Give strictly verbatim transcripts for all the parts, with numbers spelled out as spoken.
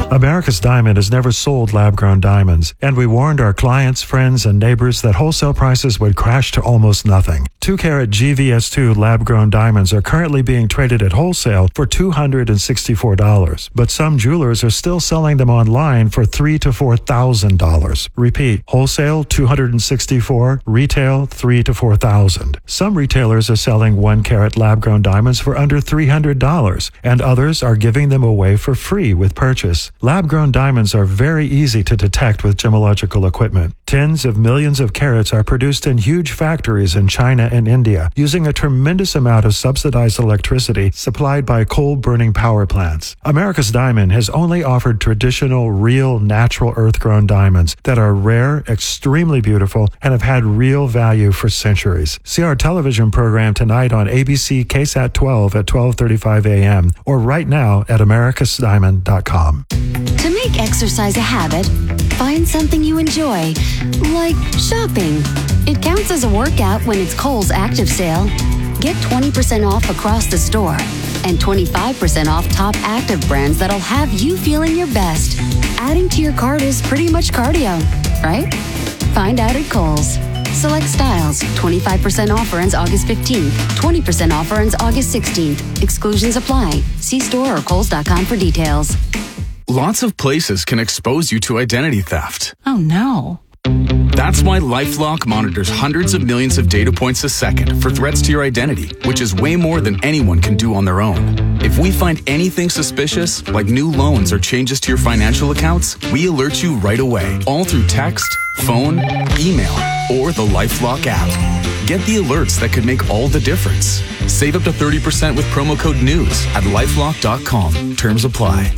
America's Diamond has never sold lab-grown diamonds, and we warned our clients, friends, and neighbors that wholesale prices would crash to almost nothing. two carat G V S two lab-grown diamonds are currently being traded at wholesale for two hundred sixty-four dollars, but some jewelers are still selling them online for three thousand to four thousand dollars. Repeat, wholesale two hundred sixty-four dollars, retail three thousand to four thousand dollars. Some retailers are selling one carat lab-grown diamonds for under three hundred dollars, and others are giving them away for free with purchase. Lab-grown diamonds are very easy to detect with gemological equipment. Tens of millions of carats are produced in huge factories in China and India, using a tremendous amount of subsidized electricity supplied by coal-burning power plants. America's Diamond has only offered traditional, real, natural earth-grown diamonds that are rare, extremely beautiful, and have had real value for centuries. See our television program tonight on A B C K S A T twelve at twelve thirty-five a.m. or right now at americas diamond dot com. To make exercise a habit, find something you enjoy, like shopping. It counts as a workout when it's Kohl's Active Sale. Get twenty percent off across the store and twenty-five percent off top active brands that'll have you feeling your best. Adding to your cart is pretty much cardio, right? Find out at Kohl's. Select styles. twenty-five percent offer ends August fifteenth. twenty percent offer ends August sixteenth. Exclusions apply. See store or kohls dot com for details. Lots of places can expose you to identity theft. Oh, no. That's why LifeLock monitors hundreds of millions of data points a second for threats to your identity, which is way more than anyone can do on their own. If we find anything suspicious, like new loans or changes to your financial accounts, we alert you right away, all through text, phone, email, or the LifeLock app. Get the alerts that could make all the difference. Save up to thirty percent with promo code NEWS at lifelock dot com. Terms apply.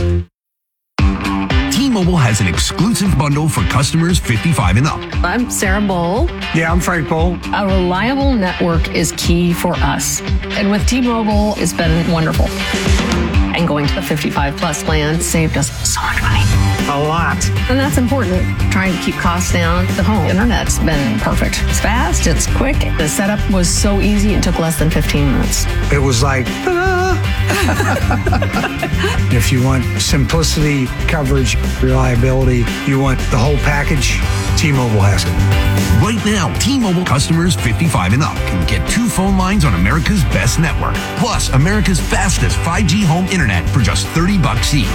T-Mobile has an exclusive bundle for customers fifty-five and up. I'm Sarah Bowl. Yeah, I'm Frank Bowl. A reliable network is key for us. And with T-Mobile, it's been wonderful. And going to the fifty-five plus plan saved us so much money. A lot. And that's important. Trying to keep costs down. The home internet's been perfect. It's fast, it's quick. The setup was so easy, it took less than fifteen minutes. It was like, ta-da! If you want simplicity, coverage, reliability, you want the whole package, T-Mobile has it. Right now, T-Mobile customers fifty-five and up can get two phone lines on America's best network, plus America's fastest five G home internet for just thirty bucks each.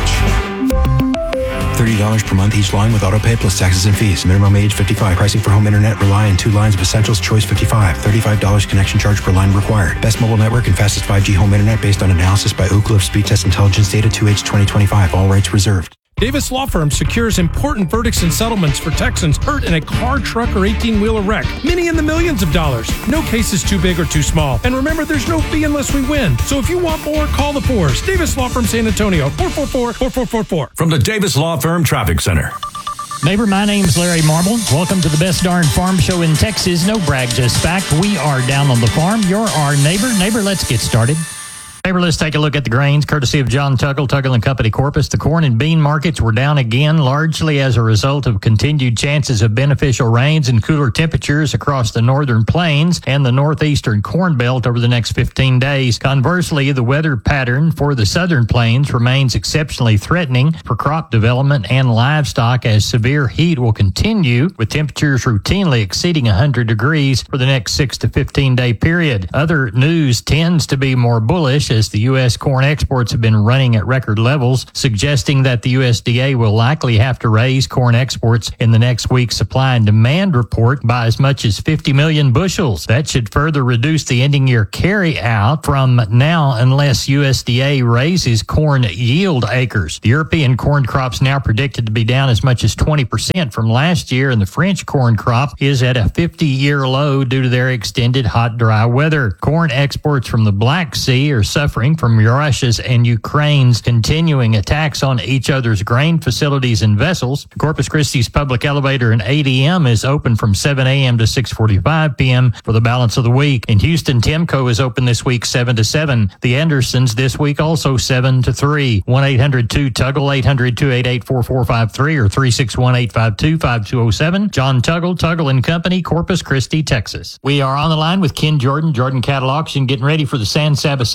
thirty dollars per month each line with autopay plus taxes and fees. Minimum age fifty-five. Pricing for home internet rely on two lines of Essentials Choice fifty-five. thirty-five dollars connection charge per line required. Best mobile network and fastest five G home internet based on analysis by Ookla of Speed Test Intelligence Data two H twenty twenty-five. All rights reserved. Davis Law Firm secures important verdicts and settlements for Texans hurt in a car, truck, or eighteen-wheeler wreck. Many in the millions of dollars. No case is too big or too small. And remember, there's no fee unless we win. So if you want more, call the fours. Davis Law Firm San Antonio, four four four, four four four four. From the Davis Law Firm Traffic Center. Neighbor, my name's Larry Marble. Welcome to the best darn farm show in Texas. No brag, just fact. We are down on the farm. You're our neighbor. Neighbor, let's get started. Neighbor, let's take a look at the grains, courtesy of John Tuggle, Tuggle and Company Corpus. The corn and bean markets were down again, largely as a result of continued chances of beneficial rains and cooler temperatures across the northern plains and the northeastern corn belt over the next fifteen days. Conversely, the weather pattern for the southern plains remains exceptionally threatening for crop development and livestock, as severe heat will continue, with temperatures routinely exceeding one hundred degrees for the next six to fifteen day period. Other news tends to be more bullish, as the U S corn exports have been running at record levels, suggesting that the U S D A will likely have to raise corn exports in the next week's supply and demand report by as much as fifty million bushels. That should further reduce the ending year carry out from now unless U S D A raises corn yield acres. The European corn crop's now predicted to be down as much as twenty percent from last year, and the French corn crop is at a fifty-year low due to their extended hot, dry weather. Corn exports from the Black Sea are suffering from Russia's and Ukraine's continuing attacks on each other's grain facilities and vessels. Corpus Christi's public elevator and A D M is open from seven a.m. to six forty-five p.m. for the balance of the week. In Houston, Timco is open this week seven to seven. The Andersons this week also seven to three. one eight hundred two Tuggle, eight hundred two eight eight four four five three or three six one eight five two five two zero seven. John Tuggle, Tuggle and Company, Corpus Christi, Texas. We are on the line with Ken Jordan, Jordan Cattle Auction, getting ready for the San Saba sale. What's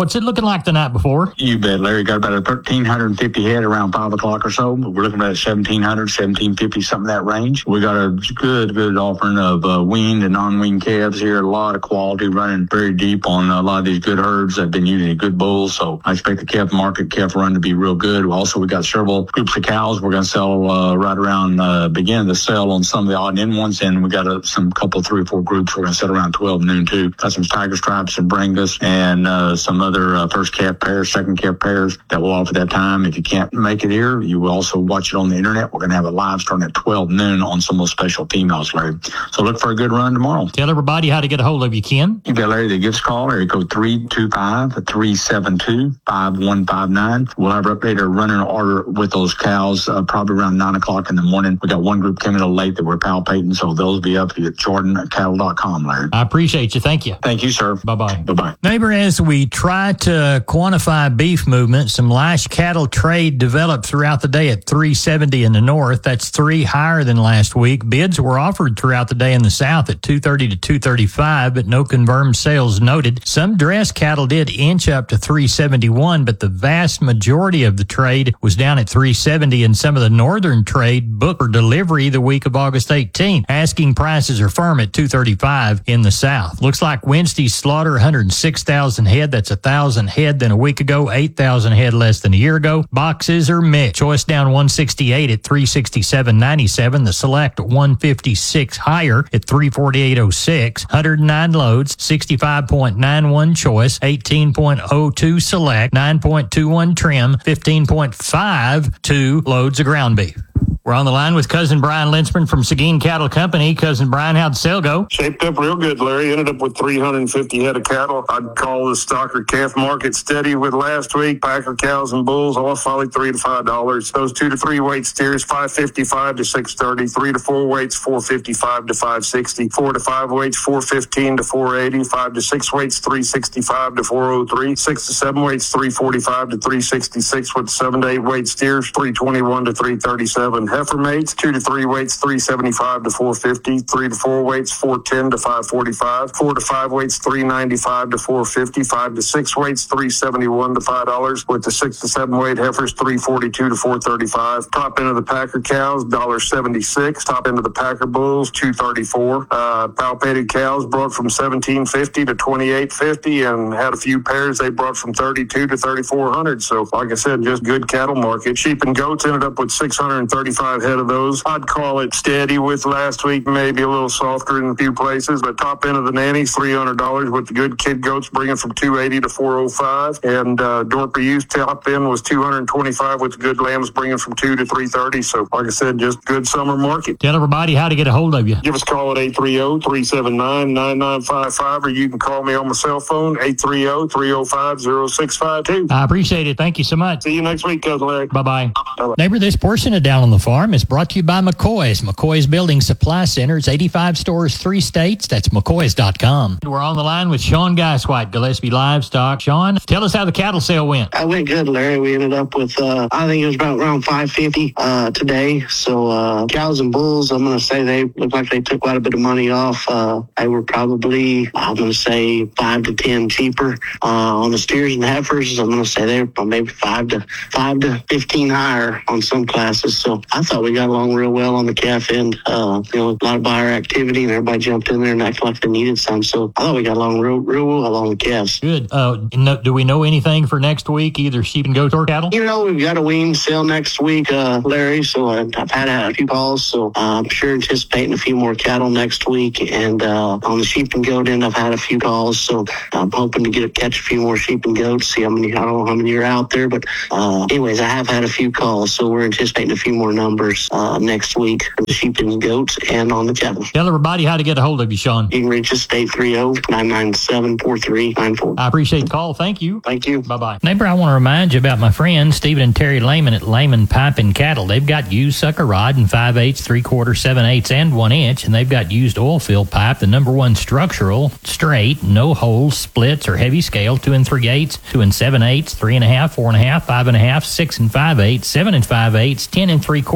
What's it looking like the night before? You bet, Larry. Got about a thirteen fifty head around five o'clock or so. We're looking at seventeen hundred, seventeen fifty, something in that range. We got a good, good offering of uh, weaned and non-weaned calves here. A lot of quality, running very deep on a lot of these good herds that have been using good bulls. So I expect the calf market, calf run to be real good. Also, we got several groups of cows we're going to sell uh, right around, uh, begin to sell on some of the odd end ones. And we got a, some couple, three or four groups we're going to sell around twelve noon too. Got some tiger stripes and Brangus and uh, some other uh, first calf pairs, second calf pairs that will offer that time. If you can't make it here, you will also watch it on the internet. We're going to have a live starting at twelve noon on some of those special females, Larry. So look for a good run tomorrow. Tell everybody how to get a hold of you, Ken. You bet, Larry. The gives call, area code three two five, three seven two, five one five nine. We'll have our updated running order with those cows uh, probably around nine o'clock in the morning. We got one group coming a little late that we're palpating, so those will be up at jordan cattle dot com, Larry. I appreciate you. Thank you. Thank you, sir. Bye-bye. Bye-bye. Neighbor, as we try to quantify beef movement, some lash cattle trade developed throughout the day at three seventy in the north. That's three higher than last week. Bids were offered throughout the day in the south at two thirty to two thirty-five, but no confirmed sales noted. Some dress cattle did inch up to three seventy-one, but the vast majority of the trade was down at three seventy, and some of the northern trade booked for delivery the week of August eighteenth. Asking prices are firm at two thirty-five in the south. Looks like Wednesday's slaughter, one hundred six thousand head. That's one thousand head than a week ago, eight thousand head less than a year ago. Boxes are mixed. Choice down one sixty-eight at three sixty-seven ninety-seven. The select one fifty-six higher at three forty-eight oh six. one hundred nine loads, sixty-five point nine one choice, eighteen point oh two select, nine point two one trim, fifteen point five two loads of ground beef. We're on the line with Cousin Brian Lensman from Seguin Cattle Company. Cousin Brian, how'd the sale go? Shaped up real good, Larry. Ended up with three hundred fifty head of cattle. I'd call the stocker calf market steady with last week. Packer cows and bulls, all probably three to five dollars. Those two to three weight steers, five fifty-five to six thirty. Three to four weights, four fifty-five to five sixty. Four to five weights, four fifteen to four eighty. Five to six weights, three sixty-five to four oh three. Six to seven weights, three forty-five to three sixty-six. With seven to eight weight steers, three twenty-one to three thirty-seven. Heifer mates, two to three weights, three seventy-five to four fifty. Three to four weights, four ten to five forty-five. Four to five weights, three ninety-five to four fifty. Five to six weights, three seventy-one to five dollars. With the six to seven weight heifers, three forty-two to four thirty-five. Top end of the Packer cows, one seventy-six. Top end of the Packer bulls, two thirty-four. Uh, palpated cows brought from seventeen fifty to twenty-eight fifty, and had a few pairs they brought from thirty-two to thirty-four hundred. So, like I said, just good cattle market. Sheep and goats ended up with six hundred thirty-five head of those. I'd call it steady with last week, maybe a little softer in a few places, but top end of the nannies, three hundred dollars, with the good kid goats bringing from two eighty to four oh five. And uh, Dorper used top end was two hundred twenty-five, with the good lambs bringing from two to three thirty. So, like I said, just good summer market. Tell everybody how to get a hold of you. Give us a call at eight three zero, three seven nine, nine nine five five, or you can call me on my cell phone, eight three zero, three oh five, oh six five two. I appreciate it. Thank you so much. See you next week, Cousin Larry. Bye-bye. Bye-bye. Neighbor, this portion of Down on the Farm is brought to you by McCoy's. McCoy's Building Supply Center. It's eighty-five stores, three states. That's McCoy's dot com. We're on the line with Sean Geiswhite, Gillespie Livestock. Sean, tell us how the cattle sale went. I went good, Larry. We ended up with, uh, I think it was about around five fifty uh, today. So uh, cows and bulls, I'm going to say they look like they took quite a bit of money off. Uh, they were probably, I'm going to say, five to ten cheaper. Uh, on the steers and heifers, I'm going to say they were maybe five to five to fifteen higher on some classes. So I thought we got along real well on the calf end. Uh, you know, a lot of buyer activity, and everybody jumped in there and acted like they needed some. So I thought we got along real, real well along the calves. Good. Uh, do we know anything for next week, either sheep and goats or cattle? You know, we've got a wean sale next week, uh, Larry. So I've had a few calls. So uh, I'm sure anticipating a few more cattle next week. And uh, on the sheep and goat end, I've had a few calls. So I'm hoping to get a, catch a few more sheep and goats. See how many, I don't know how many are out there. But uh, anyways, I have had a few calls. So we're anticipating a few more numbers uh, next week for the sheep and goats and on the cattle. Tell everybody how to get a hold of you, Sean. You can reach us at eight three zero, nine nine seven, four three nine four. I appreciate the call. Thank you. Thank you. Bye-bye. Neighbor, I want to remind you about my friends Stephen and Terry Lehman at Lehman Pipe and Cattle. They've got used sucker rod in five eighths, three quarters, seven eighths, and one inch, and they've got used oil fill pipe, the number one structural, straight, no holes, splits, or heavy scale, two and three eighths, two and seven eighths, three and a half, four and a half, five and a half, six and five eighths, seven and five eighths, ten and three quarters.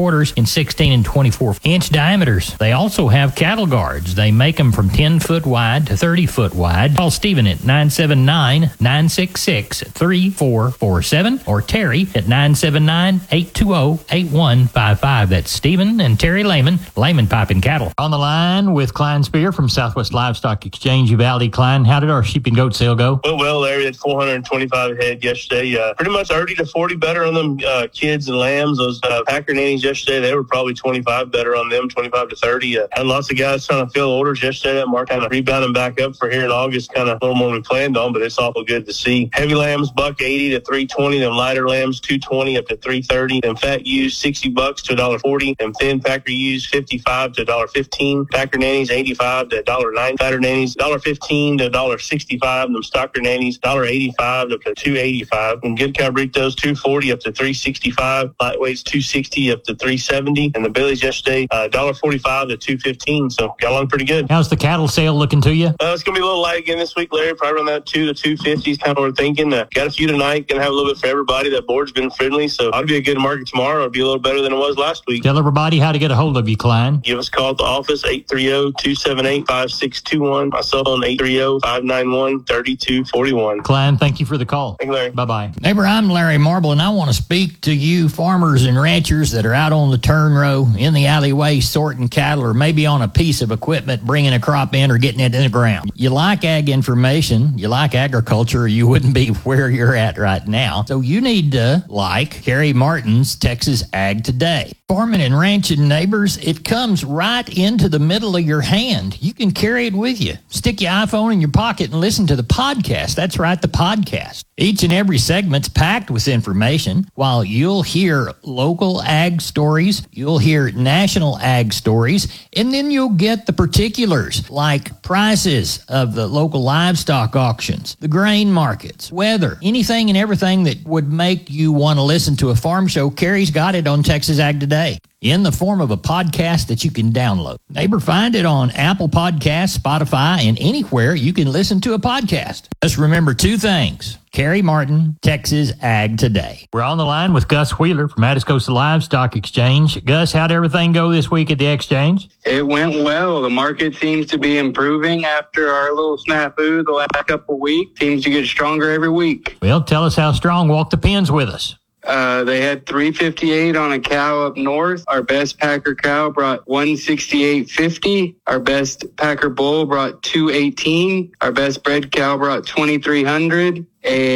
quarters in sixteen and twenty-four inch diameters. They also have cattle guards. They make them from ten foot wide to thirty foot wide. Call Stephen at nine seven nine, nine six six, three four four seven or Terry at nine seven nine, eight two zero, eight one five five. That's Stephen and Terry Lehman, Lehman Pipe and Cattle. On the line with Klein Spear from Southwest Livestock Exchange, Uvalde. Klein, how did our sheep and goat sale go? Well, well, Larry had four hundred twenty-five head yesterday. Uh, pretty much thirty to forty better on them uh, kids and lambs. Those uh, Packer nannies yesterday, they were probably twenty-five better on them, twenty-five to thirty. Uh, had lots of guys trying to fill orders yesterday. That mark kind of rebounding back up for here in August, kind of a little more than we planned on, but it's awful good to see. Heavy lambs, buck eighty to three twenty. Them lighter lambs, two twenty up to three thirty. Them fat ewes, sixty bucks to a dollar forty. Them thin Packer ewes, fifty-five to a dollar fifteen. Packer nannies, eighty-five to a dollar nine. Fatter nannies, a dollar fifteen to a dollar sixty-five. Them stocker nannies, a dollar eighty-five up to two eighty-five. And good cabritos, two forty up to three sixty-five. Lightweights, two sixty up to three seventy. And the billies yesterday, uh, a dollar forty-five to two fifteen. So got along pretty good. How's the cattle sale looking to you? Uh, it's going to be a little light again this week, Larry. Probably around that two to two fifty is kind of what we're thinking. Uh, got a few tonight. Going to have a little bit for everybody. That board's been friendly. So ought to be a good market tomorrow. It'll be a little better than it was last week. Tell everybody how to get a hold of you, Klein. Give us a call at the office, eight three zero, two seven eight, five six two one. My cell phone, eight three zero, five nine one, three two four one. Klein, thank you for the call. Thank you, Larry. Bye-bye. Neighbor, I'm Larry Marble, and I want to speak to you farmers and ranchers that are out on the turn row, in the alleyway, sorting cattle, or maybe on a piece of equipment, bringing a crop in or getting it in the ground. You like ag information, you like agriculture, or you wouldn't be where you're at right now. So you need to like Kerry Martin's Texas Ag Today. Farming and ranching, neighbors, it comes right into the middle of your hand. You can carry it with you. Stick your iPhone in your pocket and listen to the podcast. That's right, the podcast. Each and every segment's packed with information. While you'll hear local ag stories, you'll hear national ag stories, and then you'll get the particulars like prices of the local livestock auctions, the grain markets, weather, anything and everything that would make you want to listen to a farm show. Kerry's got it on Texas Ag Today in the form of a podcast that you can download. Neighbor, find it on Apple Podcasts, Spotify, and anywhere you can listen to a podcast. Just remember two things. Kerry Martin, Texas Ag Today. We're on the line with Gus Wheeler from Atascosa Livestock Exchange. Gus, how'd everything go this week at the exchange? It went well. The market seems to be improving after our little snafu the last couple of weeks. Seems to get stronger every week. Well, tell us how strong. Walk the pins with us. Uh, they had three fifty-eight on a cow up north. Our best Packer cow brought one sixty-eight fifty. Our best Packer bull brought two eighteen. Our best bred cow brought twenty-three hundred.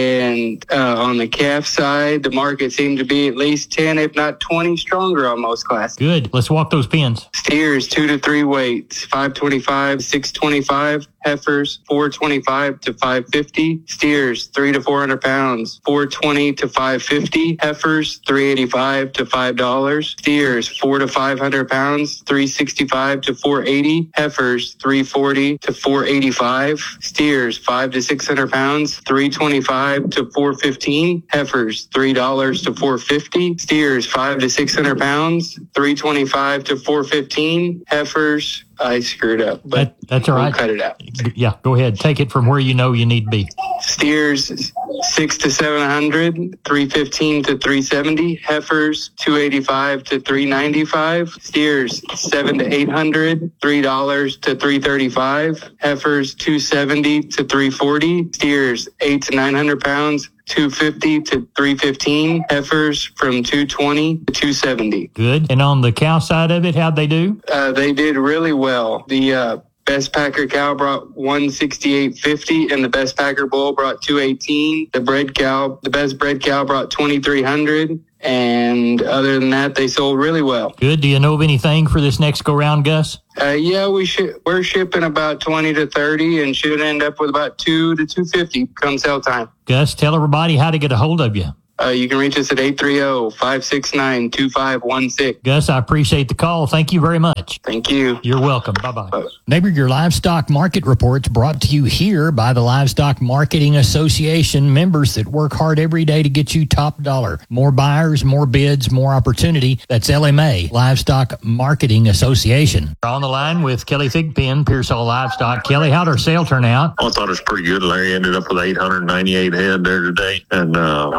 And uh, on the calf side, the market seemed to be at least ten, if not twenty, stronger on most classes. Good. Let's walk those pins. Steers, two to three weights, five twenty-five, six twenty-five. Heifers, four twenty-five to five fifty. Steers, three to four hundred pounds, four twenty to five fifty. Heifers, three eighty-five to five dollars. Steers, four to five hundred pounds, three sixty-five to four eighty. Heifers, three forty to four eighty-five. Steers, five to six hundred pounds, three twenty-five to four fifteen. Heifers, three dollars to four fifty. Steers, five to six hundred pounds, three twenty-five to four fifteen. Heifers, I screwed up, but that, that's all right. We'll cut it out. Yeah, go ahead. Take it from where you know you need to be. Steers, six to seven hundred, three fifteen to three seventy. Heifers, two eighty-five to three ninety-five. Steers, seven to eight hundred, three dollars to three thirty-five. Heifers, two seventy to three forty. Steers, eight to nine hundred pounds, two fifty to three fifteen. Heifers from two twenty to two seventy. Good. And on the cow side of it, how'd they do? Uh, they did really well. The uh, best Packer cow brought one sixty-eight fifty, and the best Packer bull brought two eighteen. The bred cow, the best bred cow brought twenty-three hundred. And other than that, they sold really well. Good. Do you know of anything for this next go round, Gus? Uh, yeah, we should. We're shipping about twenty to thirty, and should end up with about two to two fifty come sale time. Gus, tell everybody how to get a hold of you. Uh, you can reach us at eight three zero, five six nine, two five one six. Gus, I appreciate the call. Thank you very much. Thank you. You're welcome. Bye-bye. Bye. Neighbor, your livestock market reports brought to you here by the Livestock Marketing Association, members that work hard every day to get you top dollar. More buyers, more bids, more opportunity. That's L M A, Livestock Marketing Association. We're on the line with Kelly Thigpen, Pearsall Livestock. Kelly, how'd our sale turn out? I thought it was pretty good. Larry ended up with eight hundred ninety-eight head there today, and uh, all market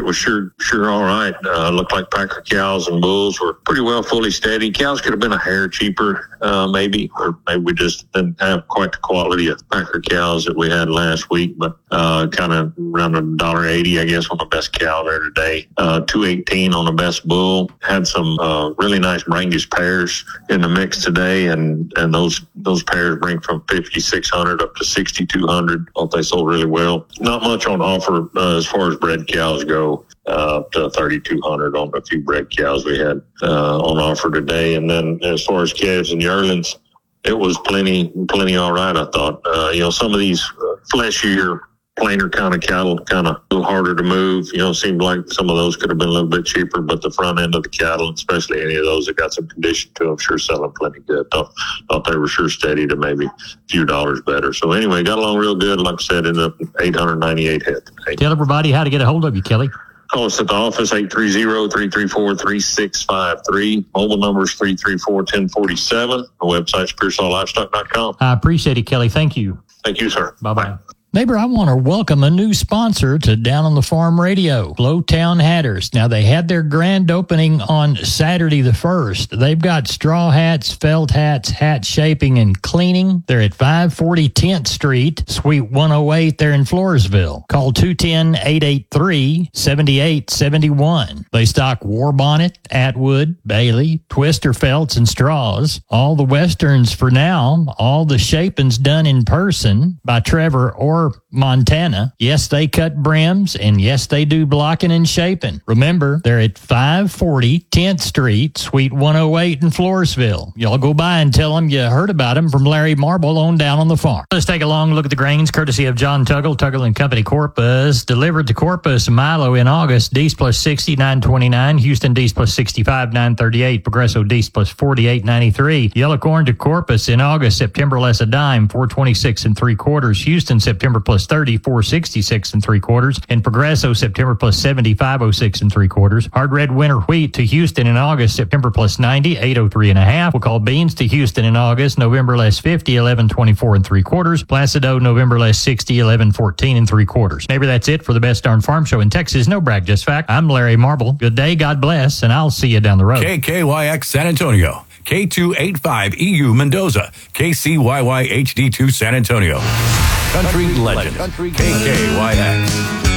was sure sure all right. Uh, looked like Packer cows and bulls were pretty well fully steady. Cows could have been a hair cheaper, uh, maybe, or maybe we just didn't have quite the quality of Packer cows that we had last week, but uh, kind of around a dollar eighty, I guess, on the best cow there today. Uh, two eighteen on the best bull. Had some uh, really nice Brangus pairs in the mix today, and and those those pairs bring from fifty-six hundred up to sixty-two hundred. Thought they sold really well. Not much on offer uh, as far as bred cows go. Uh, up to thirty-two hundred on a few bred cows we had uh, on offer today. And then as far as calves and yearlings, it was plenty, plenty all right, I thought. Uh, you know, some of these uh, fleshier, plainer kind of cattle, kind of a little harder to move. You know, seemed like some of those could have been a little bit cheaper, but the front end of the cattle, especially any of those that got some condition to them, sure selling plenty good. Thought, thought they were sure steady to maybe a few dollars better. So anyway, got along real good. Like I said, ended up eight hundred ninety-eight head today. Tell everybody how to get a hold of you, Kelly. Call us at the office, eight three zero, three three four, three six five three. Mobile number is three three four, one zero four seven. The website's pearsall livestock dot com. I appreciate it, Kelly. Thank you. Thank you, sir. Bye-bye. Neighbor, I want to welcome a new sponsor to Down on the Farm Radio, Flowtown Hatters. Now, they had their grand opening on Saturday the first. They've got straw hats, felt hats, hat shaping, and cleaning. They're at five forty tenth Street, Suite one oh eight there in Floresville. Call two one zero, eight eight three, seven eight seven one. They stock war bonnet, Atwood, Bailey, twister felts, and straws. All the westerns for now. All the shaping's done in person by Trevor or Montana. Yes, they cut brims, and yes, they do blocking and shaping. Remember, they're at five forty tenth Street, Suite one oh eight in Floresville. Y'all go by and tell them you heard about them from Larry Marble on Down on the Farm. Let's take a long look at the grains, courtesy of John Tuggle, Tuggle and Company Corpus. Delivered to Corpus, Milo in August, D's plus sixty, nine twenty-nine. Houston, D's plus sixty-five, nine thirty-eight. Progresso, D's plus forty-eight, ninety-three. Yellow corn to Corpus in August, September less a dime, four twenty-six and three quarters. Houston, September plus thirty, four sixty-six and three quarters, and Progresso September plus seventy, five oh six and three quarters. Hard red winter wheat to Houston in August, September plus ninety, eight oh three and a half. We'll call beans to Houston in August, November less fifty, eleven twenty-four and three quarters. Placido, November less sixty, eleven fourteen and three quarters. Neighbor, that's it for the Best Darn Farm Show in Texas. No brag, just fact. I'm Larry Marble. Good day, God bless, and I'll see you down the road. K K Y X San Antonio, K two eighty-five E U Mendoza, K C Y Y H D two San Antonio. Country legend, K K Y X.